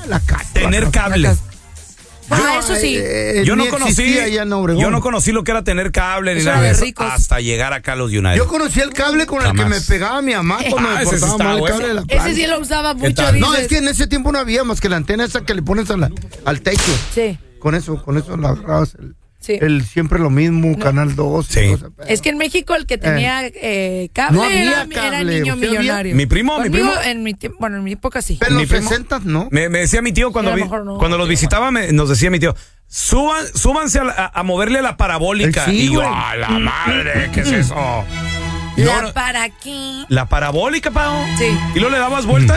La casa. Tener cable. Eso sí. Yo no conocí lo que era tener cable ni Eso nada de era de eso ricos. hasta llegar acá a los United. Yo conocí el cable con el que me pegaba mi mamá cuando me ese sí cortaba está mal el bueno. cable de la planta. Ese sí lo usaba mucho, tal? No, dices. es que en ese tiempo no había más que la antena esa que le pones al techo. Sí. Con eso la agarrabas. Sí. El siempre lo mismo, Canal 2. Sí. Y todo ese pedo. Es que en México el que tenía cable, No había era cable, niño o sea, había- millonario. Mi primo. Conmigo, en mi en mi época sí. Pero en mi los primo- 60 no. Me decía mi tío cuando, Sí, a lo mejor no. cuando los visitaba, nos decía mi tío, súbanse a moverle a la parabólica. Sí, y yo, güey. ¡a la madre! ¿Qué es eso? La para aquí. La parabólica, Pao. Sí. Y luego le dabas vuelta.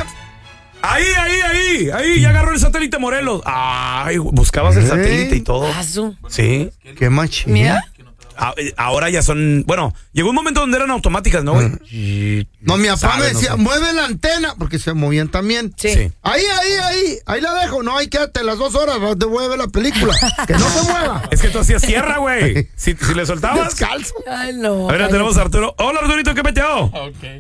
Ahí, ya agarró el satélite Morelos. Ay, buscabas el satélite y todo. Sí. Qué machín. Mira. Ahora ya son, bueno, llegó un momento donde eran automáticas, ¿no, güey? No, mi papá Sabe, me no decía, sé. mueve la antena, porque se movían también. Sí. Ahí la dejo. No, ahí quédate las 2 horas, te voy a ver la película. Que no se mueva. Es que tú hacías tierra, güey. Si le soltabas. Descalzo. Ay, no. A ver, tenemos a Arturo. Hola, Arturito, ¿qué peteo?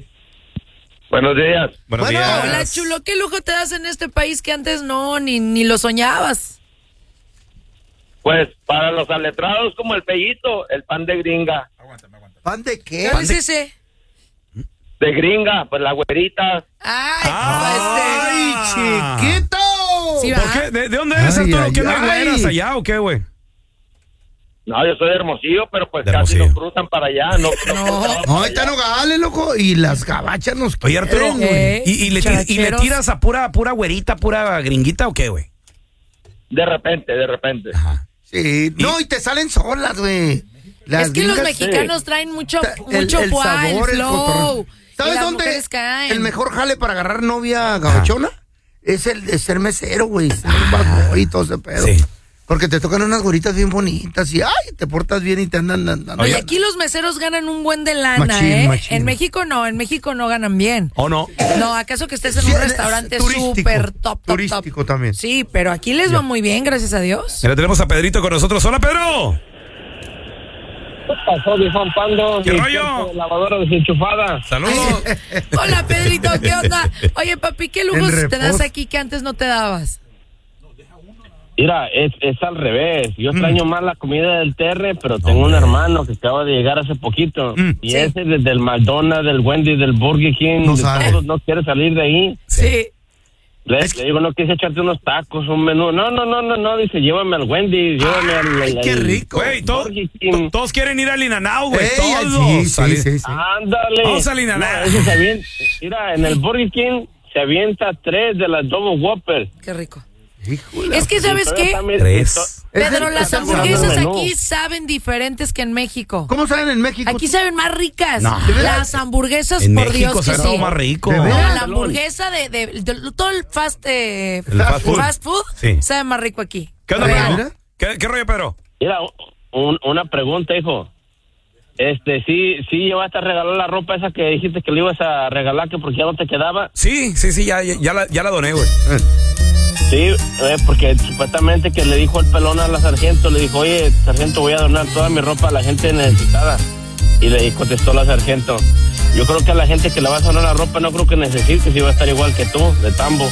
Buenos días. Buenos Bueno, días. Hola, chulo, qué lujo te das en este país que antes no, ni lo soñabas. Pues para los aletrados como el Pellito, el pan de gringa. ¿Pan de qué? ¿Cuál es ese? De gringa, pues la güerita. Ay, ¡Chiquito! Sí, ¿Por va. qué? ¿De dónde eres, Ay, Arturo? ay, ¿Qué no ay. eras allá o qué, güey? No, yo soy de Hermosillo, pero pues De casi Hermosillo. nos cruzan para allá. No. No, ahorita no gale, loco. Y las gabachas nos Oye, Arturo, quieren, güey. ¿y le characheros. tiras a pura güerita, pura gringuita o qué, güey? De repente. Ajá. Sí. No, y te salen solas, güey. Las Es que los gringas, mexicanos traen mucho el flow, sabor, el flow. cotorreo. Y ¿Sabes las dónde? mujeres caen. El mejor jale para agarrar novia gabachona es el de ser mesero, güey. Ser bad boy y todo ese pedo. Sí. Porque te tocan unas güeritas bien bonitas y ay, te portas bien y te andan andando. Oye, aquí los meseros ganan un buen de lana, Machín, machín. En México no ganan bien. ¿O no? No, ¿acaso que estés en Sí, un es restaurante turístico, súper top? turístico también. Sí, pero aquí les va muy bien, gracias a Dios. Mira, tenemos a Pedrito con nosotros. ¡Hola, Pedro! ¿Qué pasó, Juan Pando? ¿Qué rollo? Lavadora desenchufada. ¡Saludos! Hola, Pedrito, ¿qué onda? Oye, papi, ¿qué lujos En te das reposo. aquí que antes no te dabas? Mira, es al revés. Yo extraño más la comida del Terre, pero tengo un hermano que acaba de llegar hace poquito. Y Sí. ese desde el McDonald's, del Wendy's, del Burger King, No de sabe. todos, no quiere salir de ahí. Sí. Le digo, no quieres echarte unos tacos, un menú. No, dice, llévame al Wendy's, llévame Ay, qué rico. Güey, Burger King. todos quieren ir al Inanao, güey. Ey, ay, Todos. sí. Ándale. Vamos al Inaná. Ese se avienta, mira, en el Burger King se avienta 3 de las Double Whopper. Qué rico. Híjole. Es que, ¿sabes qué? 3. Pedro, las es el hamburguesas menú. aquí saben diferentes que en México. ¿Cómo saben en México? Aquí saben más ricas. No. Las hamburguesas, En por México Dios que sabe todo sí. más rico. ¿De No, veras? la hamburguesa de todo el fast food. Sí. sabe más rico aquí. ¿Qué onda, Real. Pedro? ¿Qué rollo, Pedro? Mira, una pregunta, hijo. Sí llevaste a regalar la ropa esa que dijiste que le ibas a regalar, que porque ya no te quedaba. Sí, ya la doné, güey. Sí, porque supuestamente que le dijo el pelón a la sargento, le dijo, oye, sargento, voy a donar toda mi ropa a la gente necesitada. Y le contestó la sargento, yo creo que a la gente que le vas a donar la ropa no creo que necesite, si va a estar igual que tú, de tambo.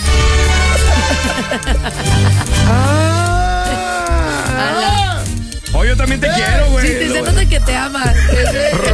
Ala. Oye, yo también te quiero, güey. Sí, se nota que te ama.